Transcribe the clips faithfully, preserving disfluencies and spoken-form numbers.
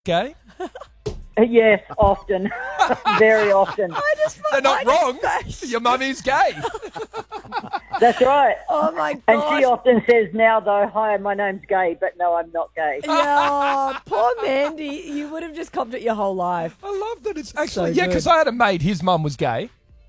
gay? Yes, often. Very often. I just They're not wrong. Face. Your mummy's gay. That's right. Oh, my God. And she often says now, though, hi, my name's gay, but no, I'm not gay. Yeah, poor Mandy. You would have just copped it your whole life. I love that it's actually, So yeah, good. because I had a mate, his mum was gay.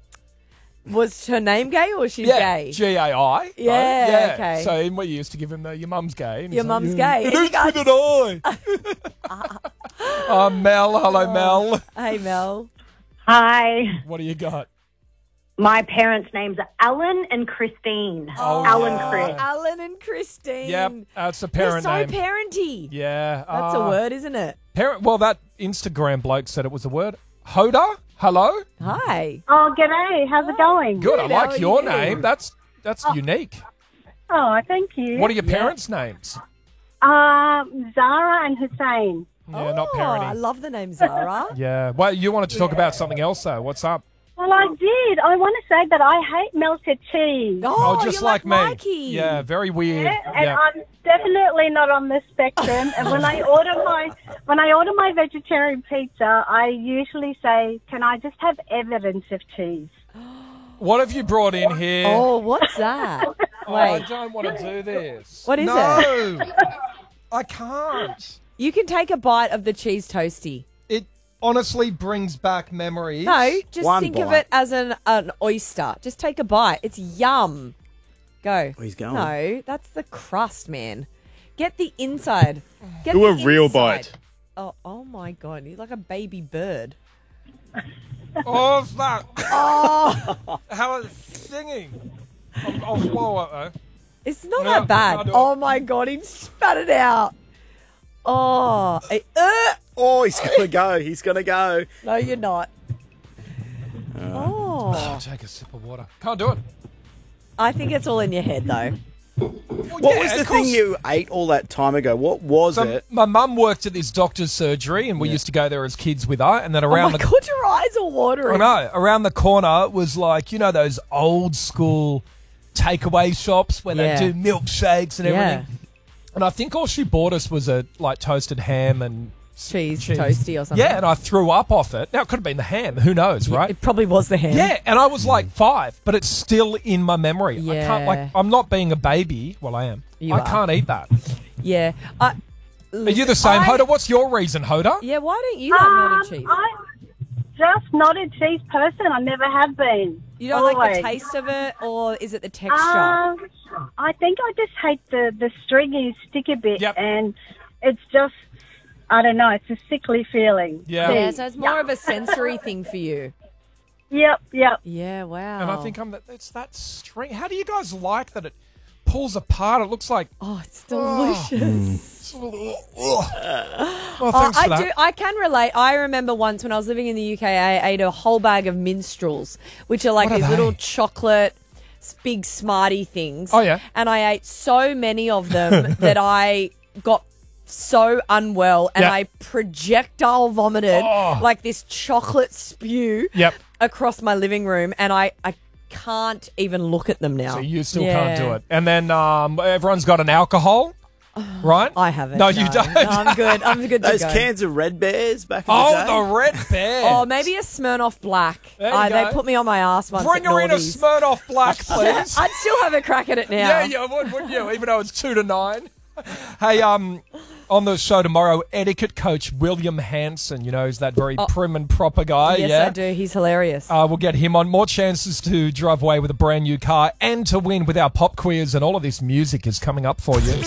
Was her name gay or she's Yeah, gay? G A I. though. Yeah, yeah. okay. So we used to give him the, your mum's gay. and Your he's like, mum's yeah. gay. It And is you with an I. Oh, Mel. Hello, Mel. Hey, Mel. Hi. What do you got? My parents' names are Alan and Christine. Oh, Alan yeah. Chris. Alan and Christine. Yep, that's a They're parent so name. parenty. Yeah. That's uh, a word, isn't it? Parent. Well, that Instagram bloke said it was a word. Hoda? Hello? Hi. Oh, g'day. How's it going? Good. I Good, how like are your you? name. That's that's unique. Oh, thank you. What are your Yeah. parents' names? Um, Zara and Hussein. Yeah, not Oh, parenting. I love the name Zara. Yeah. Well, you wanted to talk about something else, though. What's up? Well, I did. I want to say that I hate melted cheese. Oh, just you're like, like me. Mikey. Yeah, very weird. Yeah, and Yeah. I'm definitely not on the spectrum. And when I order my when I order my vegetarian pizza, I usually say, "Can I just have evidence of cheese?" What have you brought in here? Oh, what's that? Oh, I Wait, don't want to do this. What is no, it? No, I can't. You can take a bite of the cheese toasty. It honestly brings back memories. No, just One think of bite. it as an, an oyster. Just take a bite. It's yum. Go. Oh, he's going. No, that's the crust, man. Get the inside. Get Do the a real inside. bite. Oh, oh my God. You're like a baby bird. Oh, fuck. Oh, How is singing? I'll, I'll swallow it, though. it's not No, that bad. can't do it. Oh my God, he spat it out. Oh, eh, uh, Oh, he's going to go. He's going to go. no, you're not. I'll Oh, take a sip of water. Can't do it. I think it's all in your head though. What was the thing you ate all that time ago? What was So it? my mum worked at this doctor's surgery, and we used to go there as kids with her. And then Oh around my the God, your eyes are I watering. know, around the corner was like, you know, those old school takeaway shops where Yeah. they do milkshakes and Yeah. everything. And I think all she bought us was a like toasted ham and Cheese, cheese. toasty or something. Yeah, and I threw up off it. Now it could have been the ham. Who knows, right? It probably was the ham. Yeah, and I was like five, but it's still in my memory. I can't Yeah. like I'm not being a baby. Well, I am. You I are. can't eat that. Yeah. I, Are you the same, I- Hoda? What's your reason, Hoda? Yeah, why don't you like Um, melted cheese? I'm just not a cheese person. I never have been. You don't like the Always. taste of it, or is it the texture? Um, I think I just hate the, the stringy, sticky bit, Yep. and it's just, I don't know, it's a sickly feeling. Yeah. yeah, so it's more of a sensory thing for you. Yep, yep. Yeah, wow. And I think I'm that. It's that string. How do you guys like that? It pulls apart. It looks like. oh, it's delicious. Oh, Oh, thanks I for that. do. I can relate. I remember once when I was living in the U K, I ate a whole bag of minstrels, which are like What are these they? little chocolate, s- big smarty things. Oh, yeah. And I ate so many of them that I got so unwell, and Yeah. I projectile vomited Oh. like this chocolate spew Yep. across my living room, and I I can't even look at them now. So you still Yeah. can't do it. And then um, everyone's got an alcohol, right? I haven't. No, you don't. No, I'm good. I'm good Those to go. cans of Red Bears back in Oh, the day? the red bear. Oh, maybe a Smirnoff Black. There you Uh, go. they put me on my ass once. Bring at her in a Naughties. Smirnoff Black, please. I'd still have a crack at it now. Yeah, yeah, would, wouldn't you? Even though it's two to nine. Hey, um, on the show tomorrow, etiquette coach William Hanson. You know, he's that very prim and proper guy. Yes, yeah? I do. He's hilarious. Uh, we'll get him on. More chances to drive away with a brand new car and to win with our pop quiz, and all of this music is coming up for you.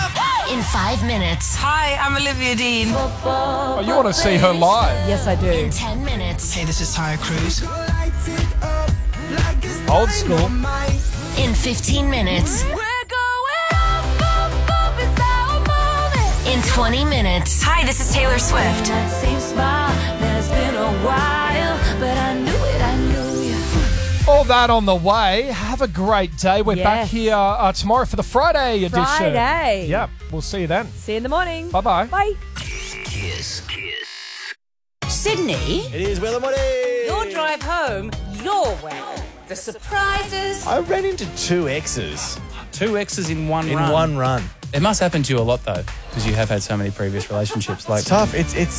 In five minutes. Hi, I'm Olivia Dean. Oh, you want to see her live? yes, I do. In ten minutes. Hey, this is Tyre Cruz. Old school. In fifteen minutes. In twenty minutes. Hi, this is Taylor Swift. All that on the way. Have a great day. We're back Yes. here uh, tomorrow for the Friday edition. Friday. Yep. We'll see you then. See you in the morning. Bye-bye. Bye. Kiss. Kiss. Sydney, It is Will and Woody. your drive home your way. The surprises. I ran into two exes Two X's in one in run. one run. It must happen to you a lot though, because you have had so many previous relationships. Like It's tough. It's it's